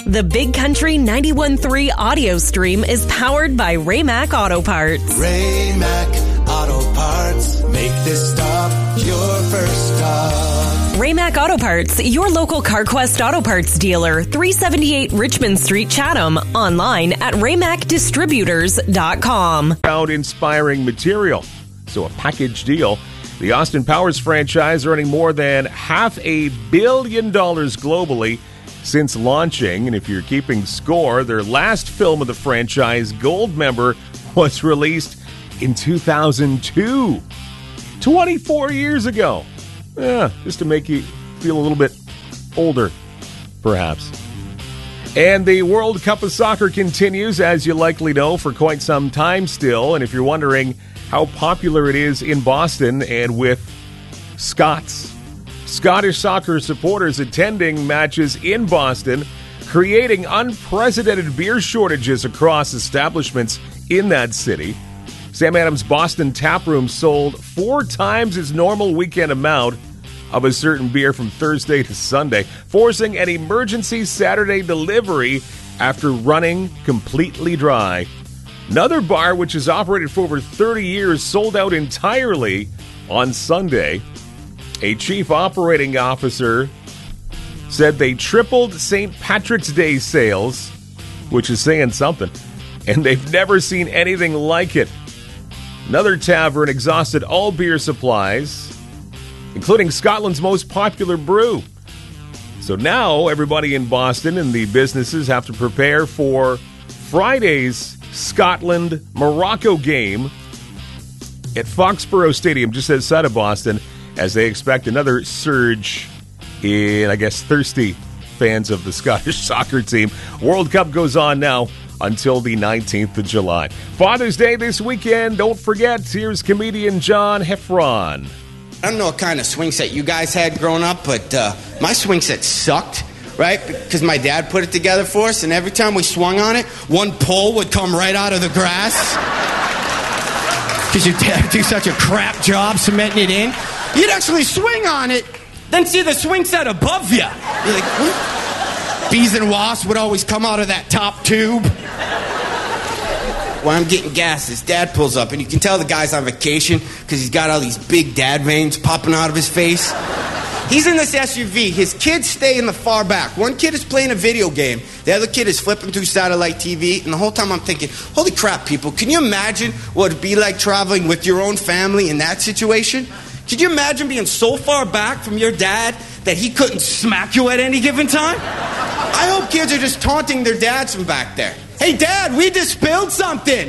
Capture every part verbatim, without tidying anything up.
The Big Country ninety-one point three audio stream is powered by Raymac Auto Parts. Raymac Auto Parts. Make this stop your first stop. Raymac Auto Parts, your local CarQuest Auto Parts dealer, three seventy-eight Richmond Street, Chatham. Online at raymac distributors dot com. Found inspiring material. So a package deal. The Austin Powers franchise earning more than half a billion dollars globally since launching. And if you're keeping score, their last film of the franchise, Goldmember, was released in two thousand two. twenty-four years ago. Yeah, just to make you feel a little bit older, perhaps. And the World Cup of Soccer continues, as you likely know, for quite some time still. And if you're wondering how popular it is in Boston and with Scots, Scottish soccer supporters attending matches in Boston, creating unprecedented beer shortages across establishments in that city. Sam Adams Boston Taproom sold four times its normal weekend amount of a certain beer from Thursday to Sunday, forcing an emergency Saturday delivery after running completely dry. Another bar, which has operated for over thirty years, sold out entirely on Sunday. A chief operating officer said they tripled Saint Patrick's Day sales, which is saying something, and they've never seen anything like it. Another tavern exhausted all beer supplies, including Scotland's most popular brew. So now everybody in Boston and the businesses have to prepare for Friday's Scotland-Morocco game at Foxborough Stadium, just outside of Boston, as they expect another surge in, I guess, thirsty fans of the Scottish soccer team. World Cup goes on now until the nineteenth of July. Father's Day this weekend. Don't forget, here's comedian John Heffron. I don't know what kind of swing set you guys had growing up, but uh, my swing set sucked, right? Because my dad put it together for us, and every time we swung on it, one pole would come right out of the grass. Because your dad do such a crap job cementing it in. You'd actually swing on it, then see the swing set above you. You're like, what? Bees and wasps would always come out of that top tube. When I'm getting gas, his dad pulls up, and you can tell the guy's on vacation because he's got all these big dad veins popping out of his face. He's in this S U V. His kids stay in the far back. One kid is playing a video game. The other kid is flipping through satellite T V. And the whole time I'm thinking, holy crap, people, can you imagine what it'd be like traveling with your own family in that situation? Could you imagine being so far back from your dad that he couldn't smack you at any given time? I hope kids are just taunting their dads from back there. Hey, Dad, we just spilled something.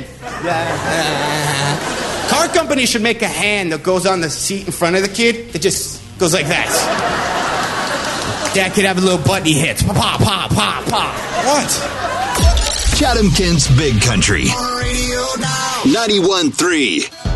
Car company should make a hand that goes on the seat in front of the kid that just goes like that. Dad could have a little button he hits. Pa, pa, pa, pa, pa. What? Chathamkent's Big Country. ninety-one point three.